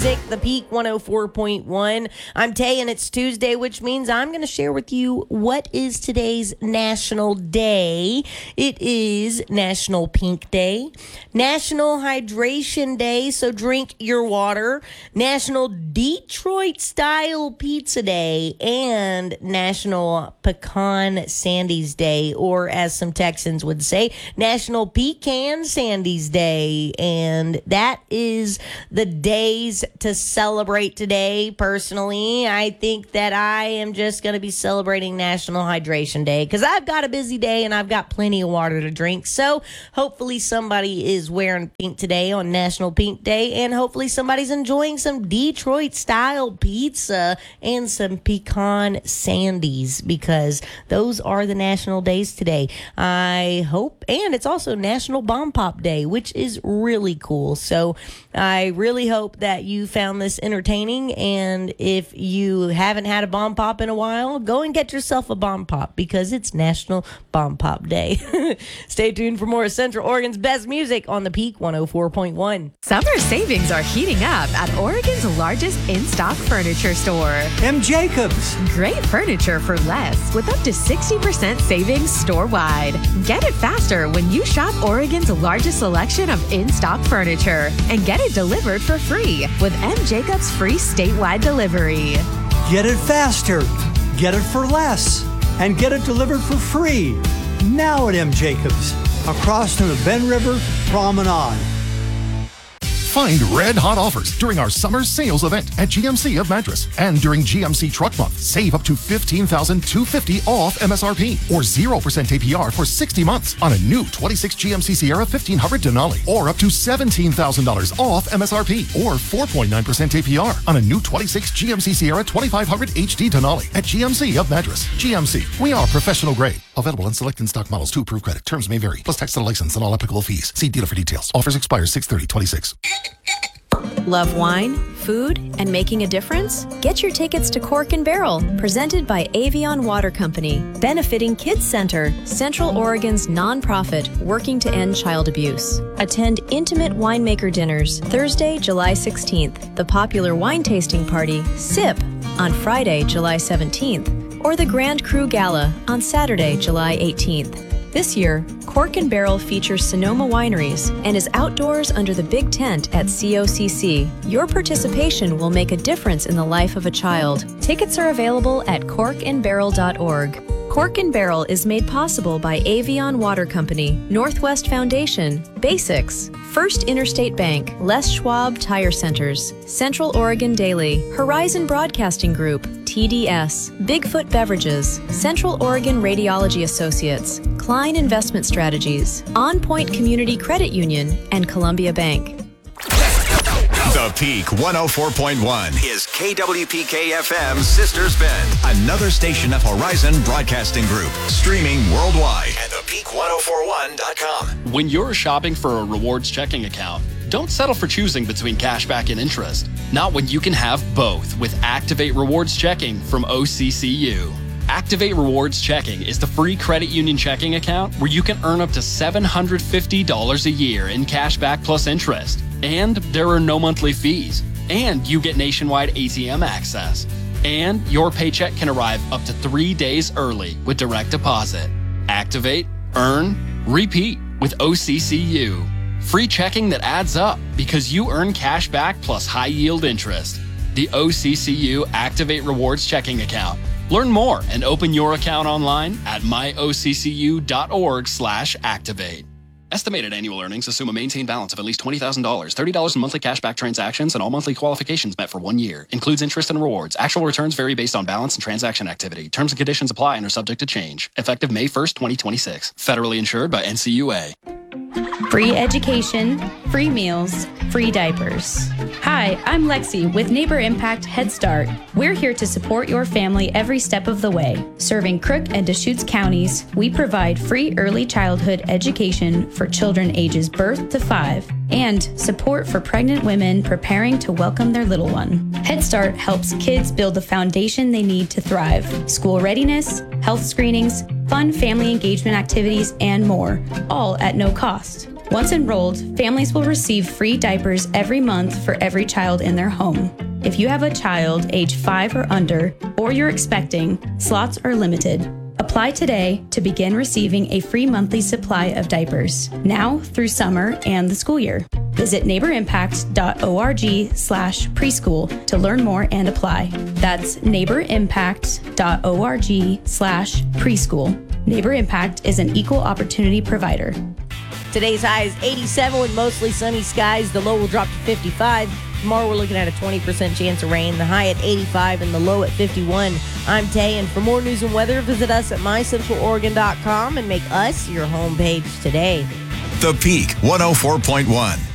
The Peak 104.1. I'm Tay, and it's Tuesday, which means I'm going to share with you what is today's national day. It is National Pink Day, National Hydration Day, so drink your water, National Detroit Style Pizza Day, and National Pecan Sandies Day, or as some Texans would say, National Pecan Sandies Day. And that is the days to celebrate today. Personally, I think that I am just going to be celebrating National Hydration Day because I've got a busy day and I've got plenty of water to drink. So hopefully somebody is wearing pink today on National Pink Day, and hopefully somebody's enjoying some Detroit style pizza and some pecan sandies, because those are the national days today. I hope. And it's also National Bomb Pop Day, which is really cool. So I really hope that you found this entertaining, and if you haven't had a bomb pop in a while, go and get yourself a bomb pop, because it's National Bomb Pop Day. Stay tuned for more of Central Oregon's best music on the Peak 104.1. Summer savings are heating up at Oregon's largest in-stock furniture store, M. Jacobs. Great furniture for less, with up to 60% savings store-wide. Get it faster when you shop Oregon's largest selection of in-stock furniture, and get it delivered for free with M. Jacobs free statewide delivery. Get it faster, get it for less, and get it delivered for free. Now at M. Jacobs, across from the Ben River Promenade. Find red-hot offers during our summer sales event at GMC of Madras. And during GMC Truck Month, save up to $15,250 off MSRP, or 0% APR for 60 months on a new 26 GMC Sierra 1500 Denali, or up to $17,000 off MSRP, or 4.9% APR on a new 26 GMC Sierra 2500 HD Denali at GMC of Madras. GMC, we are professional grade. Available in select in-stock models to approved credit. Terms may vary, plus tax and license and all applicable fees. See dealer for details. Offers expire 6/30/26. Love wine, food, and making a difference? Get your tickets to Cork and Barrel, presented by Avion Water Company, benefiting Kids Center, Central Oregon's nonprofit working to end child abuse. Attend intimate winemaker dinners Thursday, July 16th, the popular wine tasting party, SIP, on Friday, July 17th, or the Grand Cru Gala on Saturday, July 18th. This year, Cork and Barrel features Sonoma Wineries and is outdoors under the big tent at COCC. Your participation will make a difference in the life of a child. Tickets are available at corkandbarrel.org. Cork and Barrel is made possible by Avion Water Company, Northwest Foundation, Basics, First Interstate Bank, Les Schwab Tire Centers, Central Oregon Daily, Horizon Broadcasting Group, TDS, Bigfoot Beverages, Central Oregon Radiology Associates, Klein Investment Strategies, On Point Community Credit Union, and Columbia Bank. The Peak 104.1 is KWPK-FM's Sisters Bend, another station of Horizon Broadcasting Group, streaming worldwide at thepeak1041.com. When you're shopping for a rewards checking account, don't settle for choosing between cashback and interest. Not when you can have both with Activate Rewards Checking from OCCU. Activate Rewards Checking is the free credit union checking account where you can earn up to $750 a year in cashback plus interest. And there are no monthly fees. And you get nationwide ATM access. And your paycheck can arrive up to 3 days early with direct deposit. Activate, earn, repeat with OCCU. Free checking that adds up because you earn cash back plus high yield interest. The OCCU Activate Rewards Checking Account. Learn more and open your account online at myoccu.org/activate. Estimated annual earnings assume a maintained balance of at least $20,000, $30 in monthly cashback transactions, and all monthly qualifications met for 1 year. Includes interest and rewards. Actual returns vary based on balance and transaction activity. Terms and conditions apply and are subject to change. Effective May 1st, 2026. Federally insured by NCUA. Free education, free meals, free diapers. Hi, I'm Lexi with Neighbor Impact Head Start. We're here to support your family every step of the way. Serving Crook and Deschutes counties, we provide free early childhood education for children ages birth to 5 and support for pregnant women preparing to welcome their little one. Head Start helps kids build the foundation they need to thrive. School readiness, health screenings, fun family engagement activities, and more, all at no cost. Once enrolled, families will receive free diapers every month for every child in their home. If you have a child age 5 or under, or you're expecting, slots are limited. Apply today to begin receiving a free monthly supply of diapers, now through summer and the school year. Visit neighborimpact.org/preschool to learn more and apply. That's neighborimpact.org/preschool. Neighbor Impact is an equal opportunity provider. Today's high is 87 with mostly sunny skies. The low will drop to 55. Tomorrow we're looking at a 20% chance of rain. The high at 85 and the low at 51. I'm Tay, and for more news and weather, visit us at mycentraloregon.com and make us your homepage today. The Peak 104.1.